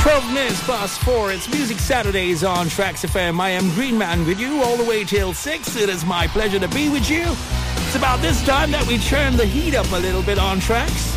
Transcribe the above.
12 minutes past 4. It's Music Saturdays on Tracks FM. I am Green Man with you all the way till 6. It is my pleasure to be with you. It's about this time that we turn the heat up a little bit on Tracks.